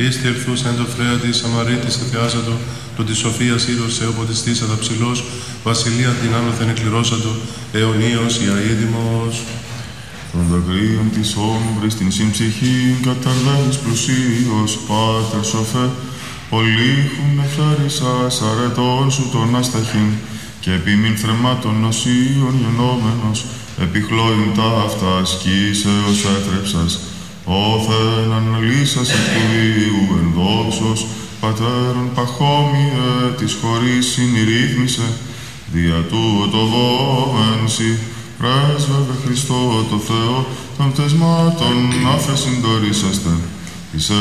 Πίστη ερθούσα εν το φρέα της Σαμαρίτης εθιάζατο, το της Σοφίας ήρωσε όποτε στήσατα ψηλός, βασιλεία την άνωθεν εκληρώσατο, αιωνίως η αίδημος. Των δακρύων της όμπρης την συμψυχήν καταρδάνεις πλουσίως, Πάτερ σοφέ, ολίχουν εφάρισας αρετών σου τον ασταχήν, και επίμην θρεμάτων νοσίων γενόμενος, επιχλώην ταύτα ασκήσεως έτρεψας, όθεν αναλύσας εκ του βίου εν δόξος, Πατέρων παχόμοιε της χωρίς συνηρύθμισε, δια τούτο το δόμενσι, πρέσβευε Χριστό το Θεό των πτεσμάτων άφεσιν δωρήσαστε,